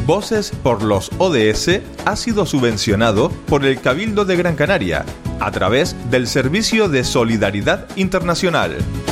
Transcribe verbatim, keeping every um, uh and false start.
Voces por los O D S ha sido subvencionado por el Cabildo de Gran Canaria a través del Servicio de Solidaridad Internacional.